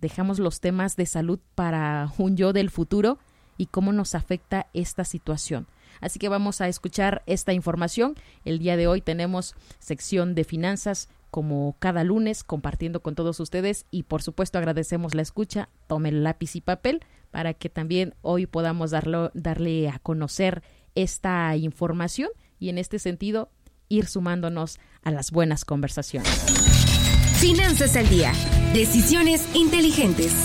dejamos los temas de salud para un yo del futuro y cómo nos afecta esta situación. Así que vamos a escuchar esta información. El día de hoy tenemos sección de finanzas como cada lunes compartiendo con todos ustedes y por supuesto agradecemos la escucha. Tomen lápiz y papel para que también hoy podamos darle a conocer esta información y en este sentido ir sumándonos a las buenas conversaciones. Finanzas al día. Decisiones inteligentes.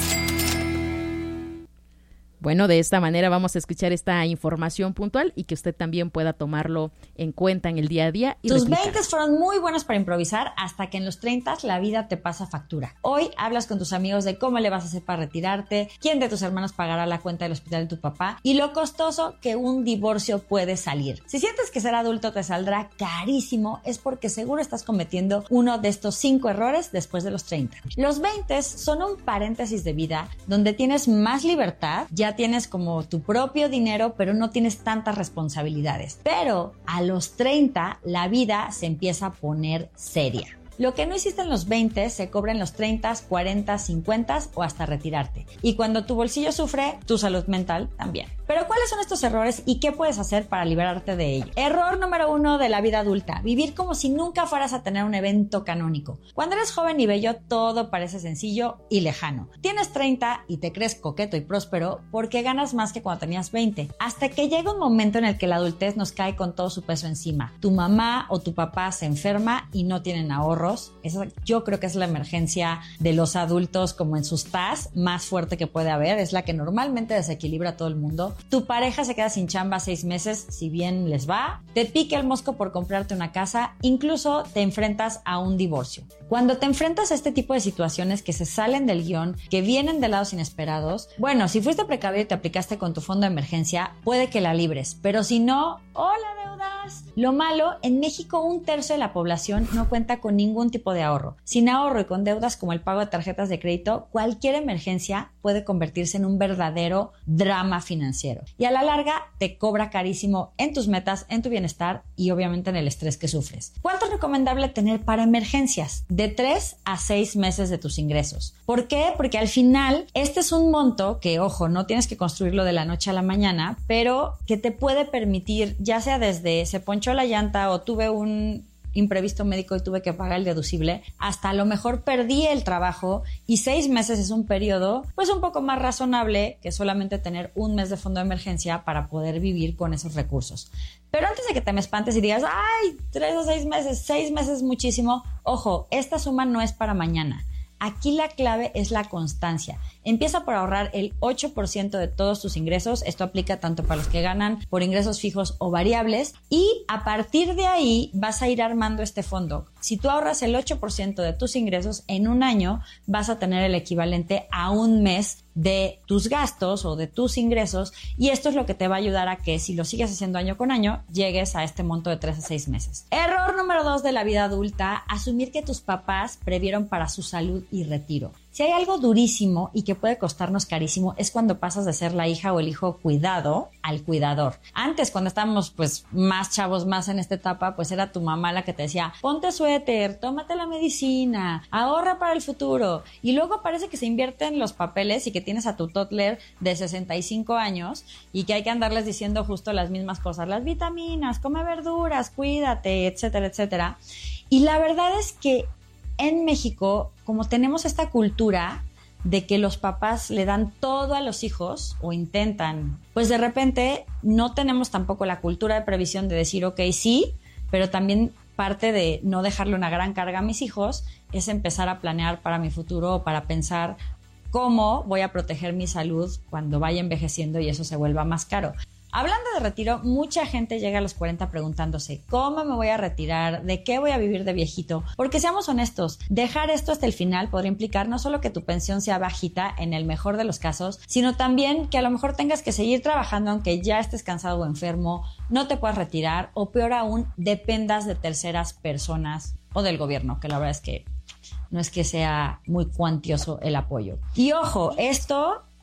Bueno, de esta manera vamos a escuchar esta información puntual y que usted también pueda tomarlo en cuenta en el día a día. Y tus replicar. 20 fueron muy buenos para improvisar hasta que en los 30 la vida te pasa factura. Hoy hablas con tus amigos de cómo le vas a hacer para retirarte, quién de tus hermanos pagará la cuenta del hospital de tu papá y lo costoso que un divorcio puede salir. Si sientes que ser adulto te saldrá carísimo, es porque seguro estás cometiendo uno de estos 5 errores después de los 30. Los 20 son un paréntesis de vida donde tienes más libertad, ya tienes como tu propio dinero, pero no tienes tantas responsabilidades. Pero a los 30 la vida se empieza a poner seria. Lo que no hiciste en los 20 se cobra en los 30, 40, 50 o hasta retirarte. Y cuando tu bolsillo sufre, tu salud mental también. Pero ¿cuáles son estos errores y qué puedes hacer para liberarte de ellos? Error número 1 de la vida adulta: vivir como si nunca fueras a tener un evento canónico. Cuando eres joven y bello, todo parece sencillo y lejano. Tienes 30 y te crees coqueto y próspero porque ganas más que cuando tenías 20. Hasta que llega un momento en el que la adultez nos cae con todo su peso encima. Tu mamá o tu papá se enferma y no tienen ahorros. Esa yo creo que es la emergencia de los adultos como en sus TAS más fuerte que puede haber. Es la que normalmente desequilibra a todo el mundo. Tu pareja se queda sin chamba 6 meses, si bien les va. Te pica el mosco por comprarte una casa. Incluso te enfrentas a un divorcio. Cuando te enfrentas a este tipo de situaciones que se salen del guión, que vienen de lados inesperados, bueno, si fuiste precavido y te aplicaste con tu fondo de emergencia, puede que la libres. Pero si no, ¡hola deudas! Lo malo, en México 1/3 de la población no cuenta con ningún tipo de ahorro. Sin ahorro y con deudas como el pago de tarjetas de crédito, cualquier emergencia puede convertirse en un verdadero drama financiero. Y a la larga te cobra carísimo en tus metas, en tu bienestar y obviamente en el estrés que sufres. ¿Cuánto es recomendable tener para emergencias? De 3 a 6 meses de tus ingresos. ¿Por qué? Porque al final este es un monto que, ojo, no tienes que construirlo de la noche a la mañana, pero que te puede permitir, ya sea desde se ponchó la llanta o tuve un imprevisto médico y tuve que pagar el deducible, hasta a lo mejor perdí el trabajo y 6 meses es un periodo pues un poco más razonable que solamente tener un mes de fondo de emergencia para poder vivir con esos recursos. Pero antes de que te me espantes y digas, ¡ay! 3 a 6 meses, 6 meses es muchísimo. Ojo, esta suma no es para mañana. Aquí la clave es la constancia. Empieza por ahorrar el 8% de todos tus ingresos. Esto aplica tanto para los que ganan por ingresos fijos o variables. Y a partir de ahí vas a ir armando este fondo. Si tú ahorras el 8% de tus ingresos, en un año vas a tener el equivalente a un mes de tus gastos o de tus ingresos, y esto es lo que te va a ayudar a que si lo sigues haciendo año con año, llegues a este monto de 3 a 6 meses. Error número 2 de la vida adulta: asumir que tus papás previeron para su salud y retiro. Si hay algo durísimo y que puede costarnos carísimo es cuando pasas de ser la hija o el hijo cuidado al cuidador. Antes, cuando estábamos pues más chavos, más en esta etapa, pues era tu mamá la que te decía, ponte suéter, tómate la medicina, ahorra para el futuro. Y luego parece que se invierten los papeles y que tienes a tu toddler de 65 años y que hay que andarles diciendo justo las mismas cosas, las vitaminas, come verduras, cuídate, etcétera, etcétera. Y la verdad es que en México, como tenemos esta cultura de que los papás le dan todo a los hijos o intentan, pues de repente no tenemos tampoco la cultura de previsión de decir, ok, sí, pero también parte de no dejarle una gran carga a mis hijos es empezar a planear para mi futuro o para pensar cómo voy a proteger mi salud cuando vaya envejeciendo y eso se vuelva más caro. Hablando de retiro, mucha gente llega a los 40 preguntándose ¿cómo me voy a retirar? ¿De qué voy a vivir de viejito? Porque seamos honestos, dejar esto hasta el final podría implicar no solo que tu pensión sea bajita en el mejor de los casos, sino también que a lo mejor tengas que seguir trabajando aunque ya estés cansado o enfermo, no te puedas retirar o peor aún, dependas de terceras personas o del gobierno, que la verdad es que no es que sea muy cuantioso el apoyo. Y ojo, esto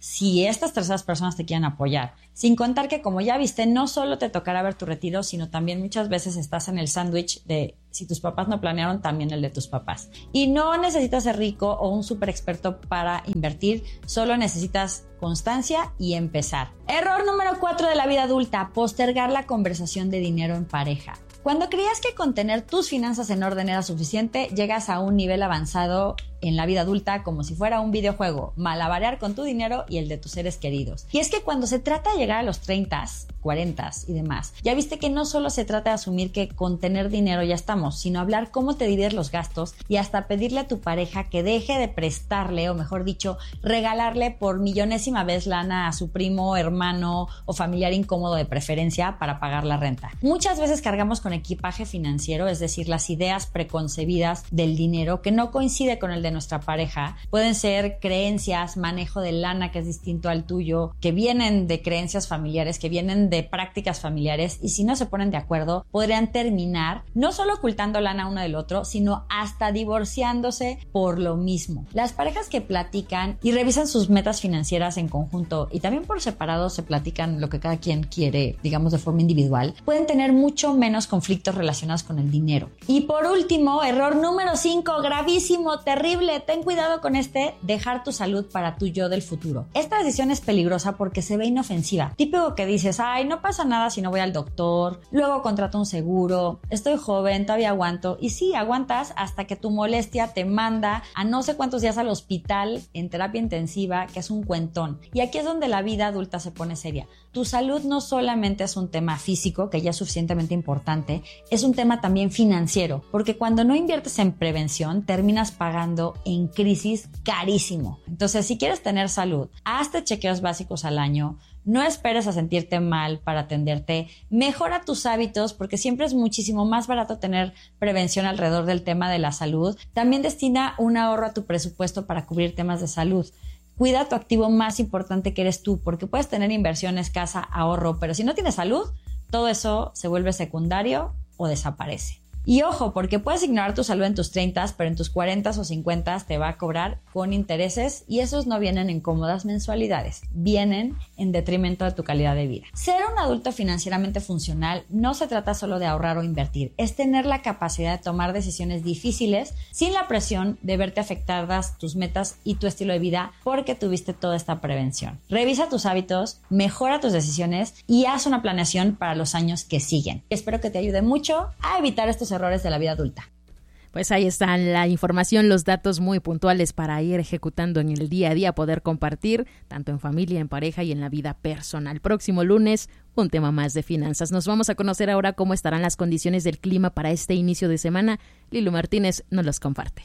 si estas terceras personas te quieren apoyar. Sin contar que, como ya viste, no solo te tocará ver tu retiro, sino también muchas veces estás en el sándwich de si tus papás no planearon, también el de tus papás. Y no necesitas ser rico o un súper experto para invertir, solo necesitas constancia y empezar. Error número 4 de la vida adulta: postergar la conversación de dinero en pareja. Cuando creías que con tener tus finanzas en orden era suficiente, llegas a un nivel avanzado en la vida adulta como si fuera un videojuego, malabarear con tu dinero y el de tus seres queridos. Y es que cuando se trata de llegar a los 30s, 40s y demás, ya viste que no solo se trata de asumir que con tener dinero ya estamos, sino hablar cómo te divides los gastos y hasta pedirle a tu pareja que deje de prestarle, o mejor dicho, regalarle por millonésima vez lana a su primo, hermano o familiar incómodo de preferencia para pagar la renta. Muchas veces cargamos con equipaje financiero, es decir, las ideas preconcebidas del dinero que no coincide con el de nuestra pareja. Pueden ser creencias, manejo de lana que es distinto al tuyo, que vienen de creencias familiares, que vienen de prácticas familiares, y si no se ponen de acuerdo, podrían terminar no solo ocultando lana uno del otro, sino hasta divorciándose por lo mismo. Las parejas que platican y revisan sus metas financieras en conjunto y también por separado se platican lo que cada quien quiere, digamos de forma individual, pueden tener mucho menos conflictos relacionados con el dinero. Y por último, error número 5, gravísimo, terrible, ten cuidado con dejar tu salud para tu yo del futuro. Esta decisión es peligrosa porque se ve inofensiva. Típico que dices, ay, no pasa nada si no voy al doctor, luego contrato un seguro, estoy joven, todavía aguanto. Y sí, aguantas hasta que tu molestia te manda a no sé cuántos días al hospital en terapia intensiva, que es un cuentón. Y aquí es donde la vida adulta se pone seria. Tu salud no solamente es un tema físico, que ya es suficientemente importante, es un tema también financiero, porque cuando no inviertes en prevención, terminas pagando en crisis carísimo. Entonces, si quieres tener salud, hazte chequeos básicos al año, no esperes a sentirte mal para atenderte, mejora tus hábitos porque siempre es muchísimo más barato tener prevención alrededor del tema de la salud. También destina un ahorro a tu presupuesto para cubrir temas de salud. Cuida tu activo más importante que eres tú, porque puedes tener inversiones, casa, ahorro, pero si no tienes salud, todo eso se vuelve secundario o desaparece. Y ojo, porque puedes ignorar tu salud en tus 30s, pero en tus 40s o 50s te va a cobrar con intereses y esos no vienen en cómodas mensualidades, vienen en detrimento de tu calidad de vida. Ser un adulto financieramente funcional no se trata solo de ahorrar o invertir, es tener la capacidad de tomar decisiones difíciles sin la presión de verte afectadas tus metas y tu estilo de vida porque tuviste toda esta prevención. Revisa tus hábitos, mejora tus decisiones y haz una planeación para los años que siguen. Espero que te ayude mucho a evitar estos errores de la vida adulta. Pues ahí está la información, los datos muy puntuales para ir ejecutando en el día a día, poder compartir tanto en familia, en pareja y en la vida personal. Próximo lunes, un tema más de finanzas. Nos vamos a conocer ahora cómo estarán las condiciones del clima para este inicio de semana. Lilu Martínez nos los comparte.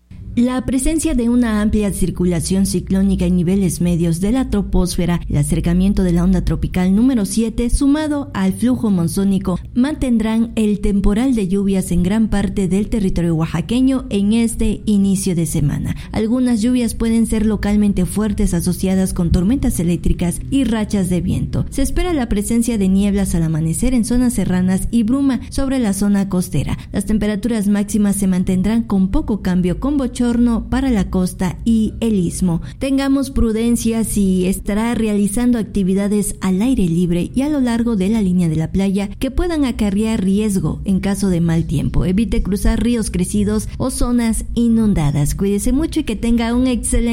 La presencia de una amplia circulación ciclónica en niveles medios de la troposfera, el acercamiento de la onda tropical número 7, sumado al flujo monzónico, mantendrán el temporal de lluvias en gran parte del territorio oaxaqueño en este inicio de semana. Algunas lluvias pueden ser localmente fuertes asociadas con tormentas eléctricas y rachas de viento. Se espera la presencia de nieblas al amanecer en zonas serranas y bruma sobre la zona costera. Las temperaturas máximas se mantendrán con poco cambio, con bochorno para la costa y el istmo. Tengamos prudencia si estará realizando actividades al aire libre y a lo largo de la línea de la playa que puedan acarrear riesgo en caso de mal tiempo. Evite cruzar ríos crecidos o zonas inundadas. Cuídese mucho y que tenga un excelente